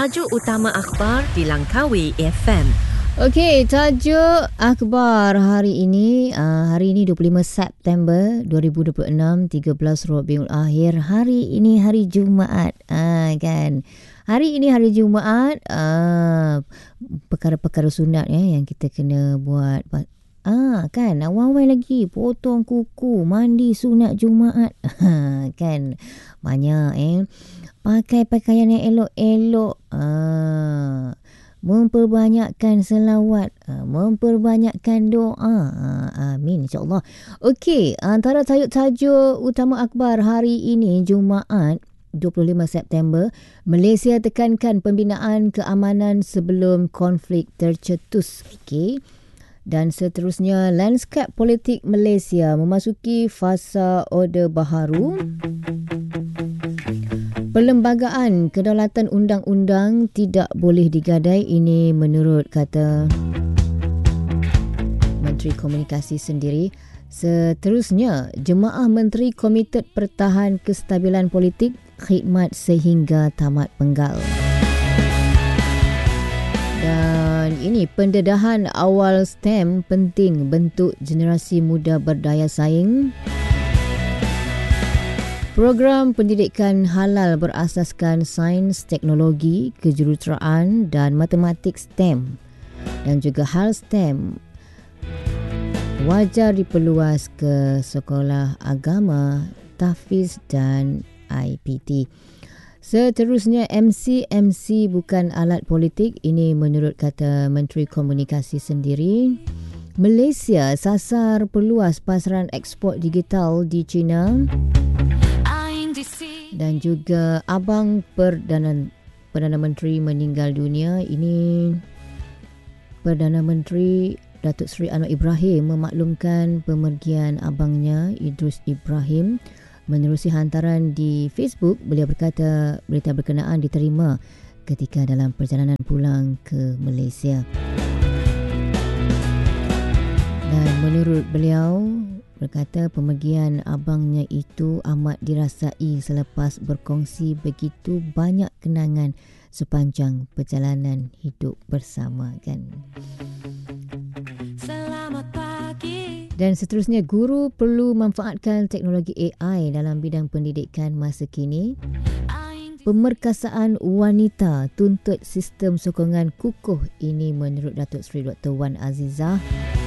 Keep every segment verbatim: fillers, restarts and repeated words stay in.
Tajuk utama akhbar di Langkawi F M. Okey, tajuk akhbar hari ini, uh, hari ini dua puluh lima September dua ribu dua puluh enam, tiga belas Rabiul Akhir. Hari ini hari Jumaat, uh, kan. Hari ini hari Jumaat, uh, perkara-perkara sunat ya yang kita kena buat. Ah kan, awal-awal lagi potong kuku, mandi sunat Jumaat. Kan. Banyak eh. Pakai pakaian yang elok-elok. Ah. Memperbanyakkan selawat, memperbanyakkan doa. Amin, insyaAllah. Okey, antara tajuk-tajuk utama akhbar hari ini, Jumaat dua puluh lima September, Malaysia tekankan pembinaan keamanan sebelum konflik tercetus. Okey. Dan seterusnya, lanskap politik Malaysia memasuki fasa Orde Baharu. Perlembagaan kedaulatan undang-undang tidak boleh digadai, ini menurut kata Menteri Komunikasi sendiri. Seterusnya, Jemaah Menteri komited pertahan kestabilan politik, khidmat sehingga tamat penggal. Dan ini pendedahan awal S T E M penting bentuk generasi muda berdaya saing. Program pendidikan halal berasaskan sains, teknologi, kejuruteraan dan matematik S T E M dan juga hal S T E M wajar diperluas ke sekolah agama, tahfiz dan I P T. Seterusnya, M C M C bukan alat politik, ini menurut kata Menteri Komunikasi sendiri. Malaysia sasar perluas pasaran ekspor digital di China. Dan juga Abang Perdana Perdana Menteri meninggal dunia. Ini Perdana Menteri Datuk Seri Anwar Ibrahim memaklumkan pemergian abangnya Idrus Ibrahim. Menerusi hantaran di Facebook, beliau berkata berita berkenaan diterima ketika dalam perjalanan pulang ke Malaysia. Dan menurut beliau, berkata pemergian abangnya itu amat dirasai selepas berkongsi begitu banyak kenangan sepanjang perjalanan hidup bersama, kan. Selamat pagi. Dan seterusnya, guru perlu manfaatkan teknologi A I dalam bidang pendidikan masa kini. Pemerkasaan wanita tuntut sistem sokongan kukuh, ini menurut Datuk Seri Doktor Wan Azizah.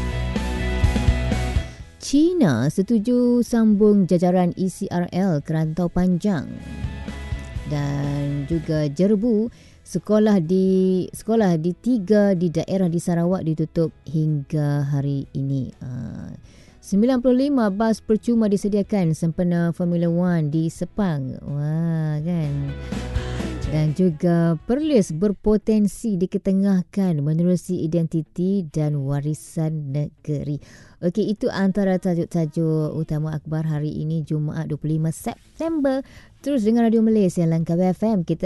China setuju sambung jajaran E C R L ke rantau panjang. Dan juga Jerbu, sekolah di sekolah di tiga di daerah di Sarawak ditutup hingga hari ini. Uh, sembilan puluh lima bas percuma disediakan sempena Formula One di Sepang. Wah, kan. Dan juga Perlis berpotensi diketengahkan menerusi identiti dan warisan negeri. Okey, itu antara tajuk-tajuk utama akhbar hari ini, Jumaat dua puluh lima September. Terus dengan Radio Malaysia Langkawi F M. Kita